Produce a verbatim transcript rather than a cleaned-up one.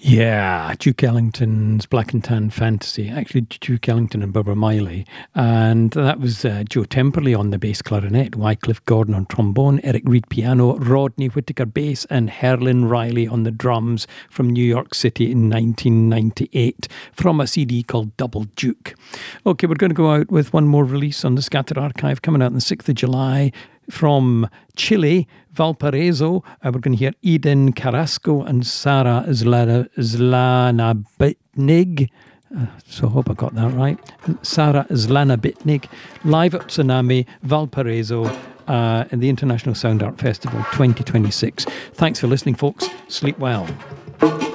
Yeah, Duke Ellington's Black and Tan Fantasy. Actually, Duke Ellington and Barbara Miley. And that was uh, Joe Temperley on the bass clarinet, Wycliffe Gordon on trombone, Eric Reed piano, Rodney Whittaker bass, and Herlin Riley on the drums from New York City in nineteen ninety-eight from a C D called Double Duke. Okay, we're going to go out with one more release on the Scatter Archive coming out on the sixth of July. From Chile, Valparaiso, uh, we're going to hear Eden Carrasco and Sarah Zlana, Zlanabitnig. Uh, so I hope I got that right. Sarah Zlanabitnig, live at Tsunami, Valparaiso, uh, in the International Sound Art Festival twenty twenty-six. Thanks for listening, folks. Sleep well.